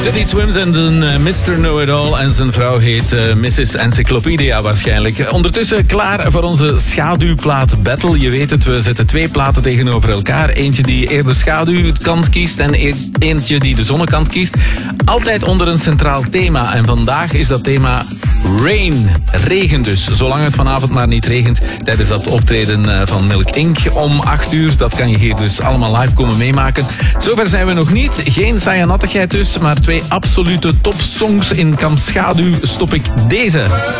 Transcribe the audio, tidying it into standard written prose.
Teddy Swims en een Mr. Know-It-All en zijn vrouw heet Mrs. Encyclopedia waarschijnlijk. Ondertussen klaar voor onze schaduwplaat battle. Je weet het, we zetten 2 platen tegenover elkaar. Eentje die eerder schaduwkant kiest en eentje die de zonnekant kiest. Altijd onder een centraal thema. En vandaag is dat thema Rain. Regen dus. Zolang het vanavond maar niet regent tijdens dat optreden van Milk Inc. om 8 uur. Dat kan je hier dus allemaal live komen meemaken. Zover zijn we nog niet. Geen saaie nattigheid dus, maar 2 absolute topsongs in kamp schaduw stop ik deze.